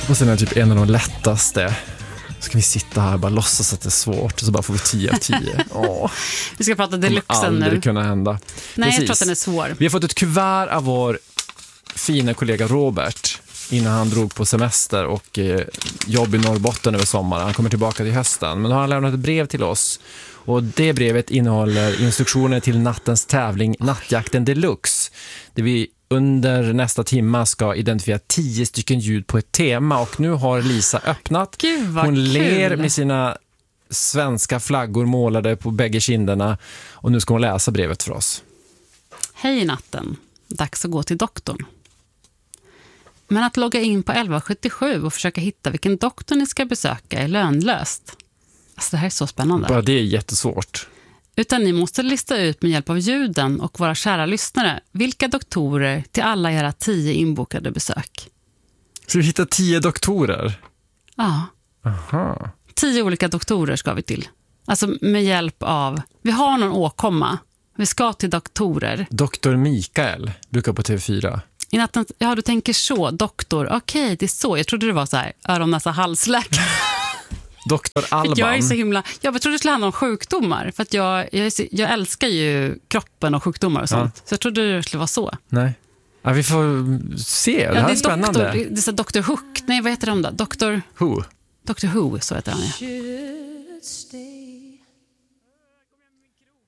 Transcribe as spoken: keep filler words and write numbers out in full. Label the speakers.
Speaker 1: Och sen är det typ en av de lättaste. Ska vi sitta här och bara låtsas att det är svårt och så bara får vi tio av tio. Åh.
Speaker 2: Vi ska prata deluxen nu.
Speaker 1: Aldrig kunna hända.
Speaker 2: Nej,
Speaker 1: Precis.
Speaker 2: jag tror att den är svår.
Speaker 1: Vi har fått ett kuvert av vår fina kollega Robert innan han drog på semester och eh, jobb i Norrbotten över sommaren. Han kommer tillbaka till hösten. Men då har han lämnat ett brev till oss. Och det brevet innehåller instruktioner till nattens tävling Nattjakten Deluxe. Där vi under nästa timma ska identifiera tio stycken ljud på ett tema. Och nu har Lisa öppnat.
Speaker 2: Gud, vad
Speaker 1: Hon
Speaker 2: kul.
Speaker 1: ler med sina svenska flaggor målade på bägge kinderna. Och nu ska hon läsa brevet för oss.
Speaker 2: Hej natten. Dags att gå till doktorn. Men att logga in på elva sjuttiosju och försöka hitta vilken doktor ni ska besöka är lönlöst. Alltså det här är så spännande.
Speaker 1: Bara det är jättesvårt.
Speaker 2: Utan ni måste lista ut med hjälp av ljuden och våra kära lyssnare vilka doktorer till alla era tio inbokade besök.
Speaker 1: Så vi hittar tio doktorer?
Speaker 2: Ja.
Speaker 1: Aha.
Speaker 2: Tio olika doktorer ska vi till. Alltså med hjälp av... Vi har någon åkomma. Vi ska till doktorer.
Speaker 1: Doktor Mikael brukar på T V fyra.
Speaker 2: I natten, ja, du tänker så. Doktor, okej, okay, det är så. Jag trodde det var så här, öron, näsa, halsläkare.
Speaker 1: Doktor Alban.
Speaker 2: Jag är så himla... Jag trodde det skulle handla om sjukdomar. För att jag, jag, är så, jag älskar ju kroppen och sjukdomar och sånt. Ja. Så jag trodde det skulle vara så.
Speaker 1: Nej. Ja, vi får se. Det
Speaker 2: ja,
Speaker 1: här
Speaker 2: det
Speaker 1: är spännande.
Speaker 2: Doktor, det är så doktor Hook. Nej, vad heter de då? Doktor...
Speaker 1: Who?
Speaker 2: Doktor Who, så heter han, ja.